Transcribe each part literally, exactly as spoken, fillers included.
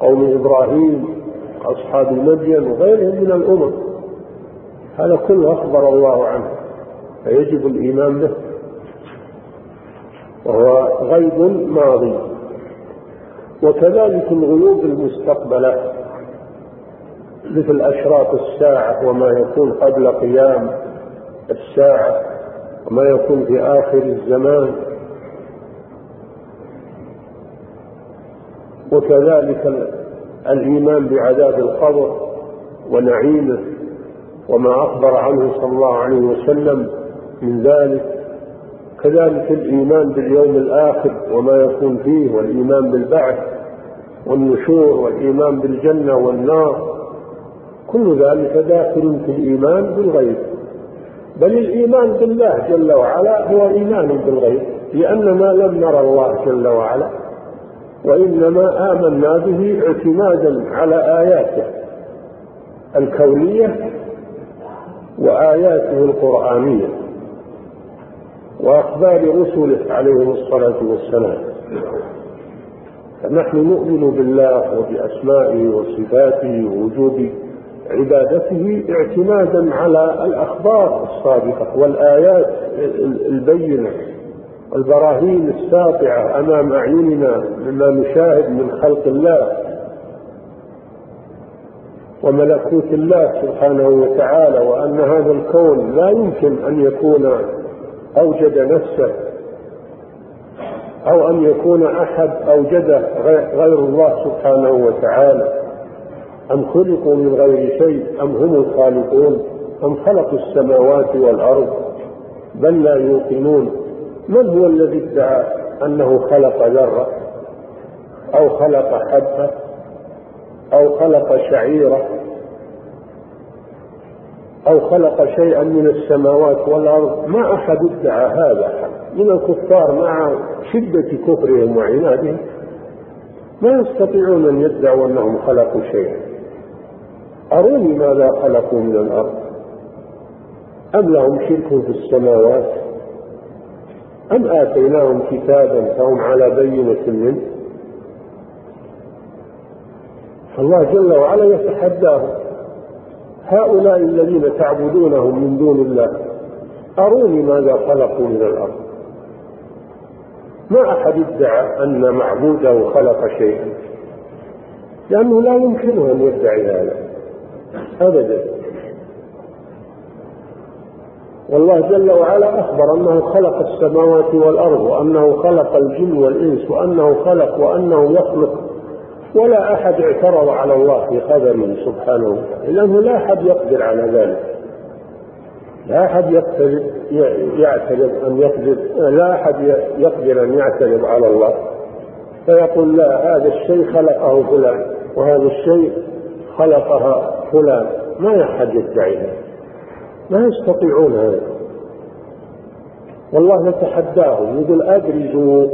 قوم إبراهيم، أصحاب مدين وغيرهم من الأمم، هذا كله أخبر الله عنه، فيجب الإيمان به، وهو غيب ماضي. وكذلك الغيوب المستقبلة مثل أشراط الساعة وما يكون قبل قيام الساعة وما يكون في آخر الزمان، وكذلك الإيمان بعذاب القبر ونعيمه وما أخبر عنه صلى الله عليه وسلم من ذلك، كذلك الإيمان باليوم الآخر وما يكون فيه، والإيمان بالبعث والنشور، والإيمان بالجنة والنار، كل ذلك داخل في الإيمان بالغيب. بل الإيمان بالله جل وعلا هو إيمان بالغيب، لأننا لم نرى الله جل وعلا، وإنما آمنا به اعتمادا على آياته الكونية وآياته القرآنية وأخبار رسله عليهم الصلاة والسلام. فنحن نؤمن بالله وبأسمائه وصفاته ووجوب عبادته اعتمادا على الأخبار الصادقة والآيات البينة والبراهين الساطعة أمام أعيننا مما نشاهد من خلق الله وملكوت الله سبحانه وتعالى، وأن هذا الكون لا يمكن أن يكون أوجد نفسه أو أن يكون أحد أوجده غير الله سبحانه وتعالى. أم خلقوا من غير شيء أم هم الخالقون أم خلقوا السماوات والأرض بل لا يوقنون. من هو الذي ادعى أنه خلق ذرة أو خلق حبة أو خلق شعيرة أو خلق شيئا من السماوات والأرض؟ ما أحد ادعى هذا من الكفار، مع شدة كفرهم وعنادهم ما يستطيعون أن يدعوا أنهم خلقوا شيئا. أروني ماذا خلقوا من الأرض، أم لهم شرك في السماوات، أم آتيناهم كتابا فهم على بينة منه. فالله جل وعلا يتحداهم: هؤلاء الذين تعبدونهم من دون الله أروني ماذا خلقوا من الأرض. ما أحد ادعى أن معبوده خلق شيئا، لأنه لا يمكنه أن يدعي هذا أبدا. والله جل وعلا أخبر أنه خلق السماوات والأرض، وأنه خلق الجن والإنس، وأنه خلق وأنه يخلق، ولا أحد اعترض على الله في خبره سبحانه وتعالى، لأنه لا أحد يقدر على ذلك، لا أحد يقدر يعترض أن يقدر لا أحد يقدر أن يعترض على الله فيقول لا هذا الشيء خلقه فلان وهذا الشيء خلقها فلان. ما يحد يدعيها، ما يستطيعون هذا. والله يتحداهم يقول: أبرزوا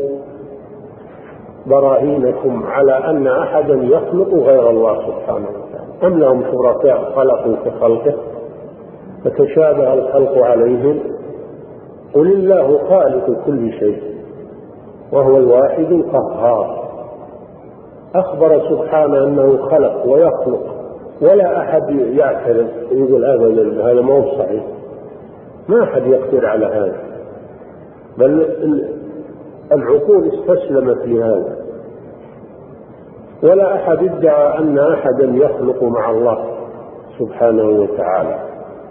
براهينكم على أن أحدا يخلق غير الله سبحانه وتعالى، أم لهم شركاء خلقوا كخلقه فتشابه الخلق عليهم، قل الله خالق كل شيء وهو الواحد القهار. أخبر سبحانه أنه خلق ويخلق، ولا أحد يعترض يقول هذا هذا ما هو صحيح، ما أحد يقدر على هذا، بل العقول استسلمت لهذا، ولا أحد ادعى أن أحدا يخلق مع الله سبحانه وتعالى.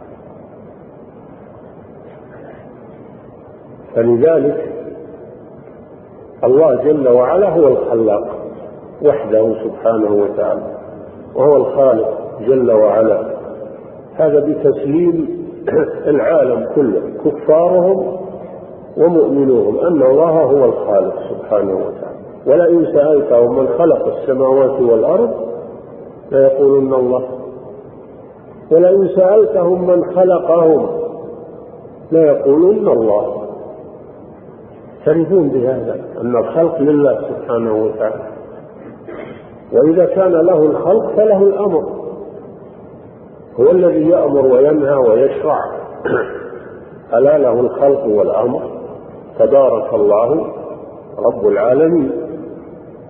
فلذلك الله جل وعلا هو الخلاق وحده سبحانه وتعالى، وهو الخالق جل وعلا. هذا بتسليم العالم كله كفارهم ومؤمنوهم أن الله هو الخالق سبحانه وتعالى. ولئن سألتهم من خلق السماوات والأرض ليقولن الله، ولئن سألتهم من خلقهم ليقولن الله. تعرفون بهذا أن الخلق لله سبحانه وتعالى، وإذا كان له الخلق فله الأمر، هو الذي يأمر وينهى ويشرع. ألا له الخلق والأمر، تبارك الله رب العالمين.